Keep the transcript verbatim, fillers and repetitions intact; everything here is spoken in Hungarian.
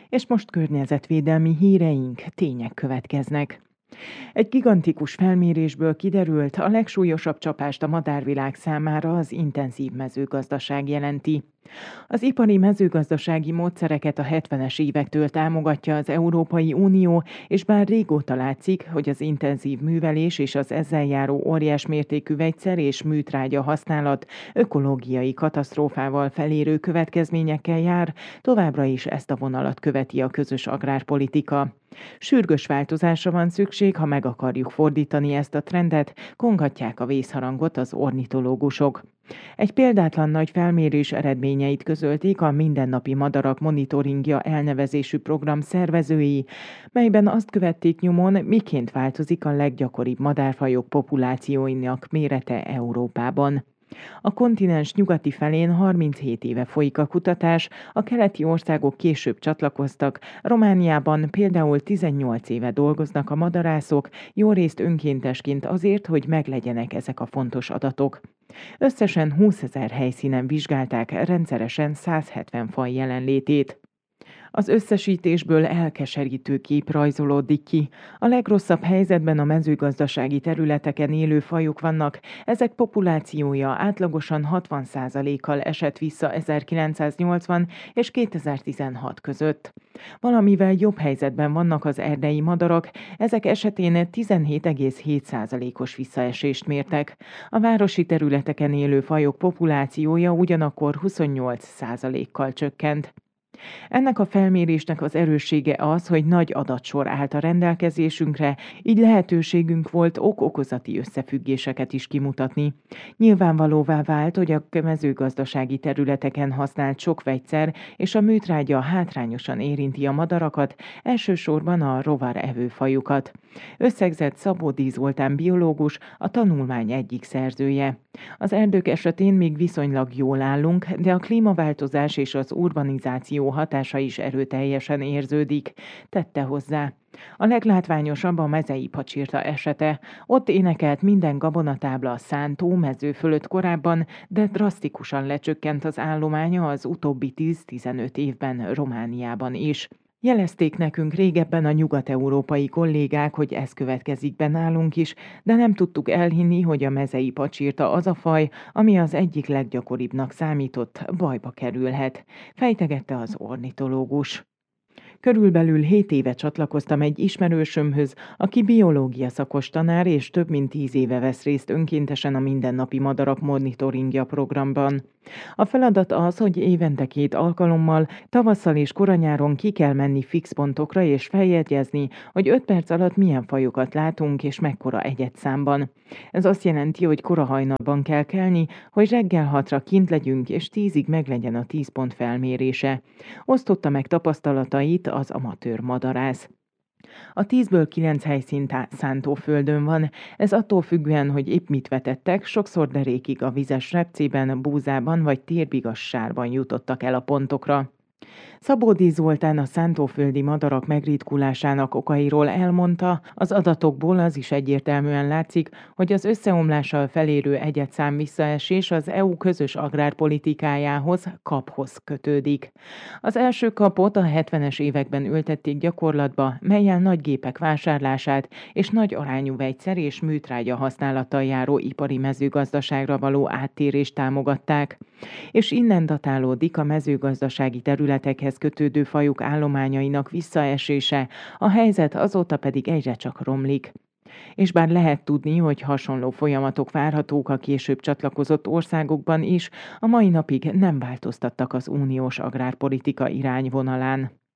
És most környezetvédelmi híreink, tények következnek. Egy gigantikus felmérésből kiderült, a legsúlyosabb csapást a madárvilág számára az intenzív mezőgazdaság jelenti. Az ipari mezőgazdasági módszereket a hetvenes évektől támogatja az Európai Unió, és bár régóta látszik, hogy az intenzív művelés és az ezzel járó óriás mértékű vegyszer és műtrágya használat ökológiai katasztrófával felérő következményekkel jár, továbbra is ezt a vonalat követi a közös agrárpolitika. Sürgős változásra van szükség, ha meg akarjuk fordítani ezt a trendet, kongatják a vészharangot az ornitológusok. Egy példátlan nagy felmérés eredményeit közölték a Mindennapi Madarak Monitoringja elnevezésű program szervezői, melyben azt követték nyomon, miként változik a leggyakoribb madárfajok populációinak mérete Európában. A kontinens nyugati felén harminchét éve folyik a kutatás, a keleti országok később csatlakoztak, Romániában például tizennyolc éve dolgoznak a madarászok, jórészt önkéntesként azért, hogy meglegyenek ezek a fontos adatok. Összesen húszezer helyszínen vizsgálták rendszeresen száz hetven faj jelenlétét. Az összesítésből elkeserítő kép rajzolódik ki. A legrosszabb helyzetben a mezőgazdasági területeken élő fajok vannak, ezek populációja átlagosan hatvan százalékkal esett vissza ezerkilencszáznyolcvan és kétezer-tizenhat között. Valamivel jobb helyzetben vannak az erdei madarak, ezek esetén tizenhét egész hét százalékos visszaesést mértek. A városi területeken élő fajok populációja ugyanakkor huszonnyolc százalékkal csökkent. Ennek a felmérésnek az erőssége az, hogy nagy adatsor állt a rendelkezésünkre, így lehetőségünk volt ok-okozati összefüggéseket is kimutatni. Nyilvánvalóvá vált, hogy a mezőgazdasági területeken használt sok vegyszer és a műtrágya hátrányosan érinti a madarakat, elsősorban a rovarevő fajukat. Összegzett Szabódi Zoltán biológus, a tanulmány egyik szerzője. Az erdők esetén még viszonylag jól állunk, de a klímaváltozás és az urbanizáció hatása is erőteljesen érződik, tette hozzá. A leglátványosabb a mezei pacsirta esete. Ott énekelt minden gabonatábla a szántó mező fölött korábban, de drasztikusan lecsökkent az állománya az utóbbi tíz-tizenöt évben Romániában is. Jelezték nekünk régebben a nyugat-európai kollégák, hogy ez következik be nálunk is, de nem tudtuk elhinni, hogy a mezei pacsirta az a faj, ami az egyik leggyakoribbnak számított, bajba kerülhet, fejtegette az ornitológus. Körülbelül hét éve csatlakoztam egy ismerősömhöz, aki biológia szakos tanár, és több mint tíz éve vesz részt önkéntesen a Mindennapi Madarak Monitoringja programban. A feladat az, hogy évente két alkalommal, tavasszal és koranyáron ki kell menni fix pontokra és feljegyezni, hogy öt perc alatt milyen fajokat látunk és mekkora egyedszámban. Ez azt jelenti, hogy kora hajnalban kell kelni, hogy reggel hatra kint legyünk és tízig meglegyen a tíz pont felmérése. Osztotta meg tapasztalatait az amatőr madarász. A tízből kilenc helyszín szántóföldön van, ez attól függően, hogy épp mit vetettek, sokszor derékig a vizes repcében, búzában vagy térbigas sárban jutottak el a pontokra. Szabódi Zoltán a szántóföldi madarak megritkulásának okairól elmondta, az adatokból az is egyértelműen látszik, hogy az összeomlással felérő egyedszám visszaesés az é u közös agrárpolitikájához, kaphoz kötődik. Az első kapot a hetvenes években ültették gyakorlatba, mellyel nagy gépek vásárlását és nagy arányú vegyszer és műtrágya használattal járó ipari mezőgazdaságra való áttérést támogatták. És innen datálódik a mezőgazdasági területekhez kötődő fajok állományainak visszaesése, a helyzet azóta pedig egyre csak romlik. És bár lehet tudni, hogy hasonló folyamatok várhatók a később csatlakozott országokban is, a mai napig nem változtattak az uniós agrárpolitika irányvonalán.